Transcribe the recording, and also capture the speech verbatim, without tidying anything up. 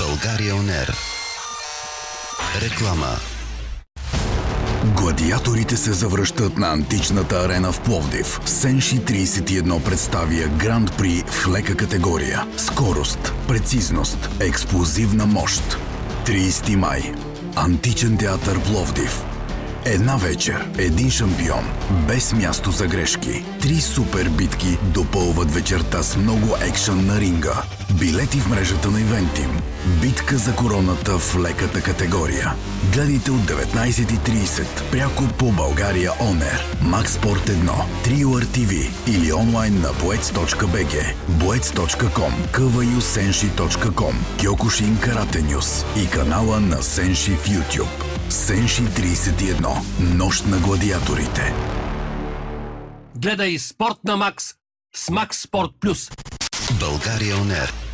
България Он Ер. Реклама. Гладиаторите се завръщат на античната арена в Пловдив. Сенши тридесет и едно представя Гранд При в лека категория. Скорост, прецизност, експлозивна мощ. тридесети май. Античен театър Пловдив. Една вечер, един шампион, без място за грешки. Три супер битки допълват вечерта с много екшън на ринга. Билети в мрежата на Ивентим. Битка за короната в леката категория. Гледайте от деветнайсет и трийсет пряко по България Он Ер, Макс Спорт едно, Трио Ар Ти Ви или онлайн на боец точка би джи, боец точка ком, ка ви ю сенши точка ком, Киокушин Карате Нюс и канала на Сенши в YouTube. Сенши тридесет и едно. Нощ на гладиаторите. Гледай Спорт на Макс с Макс Спорт Плюс. България Он Ер.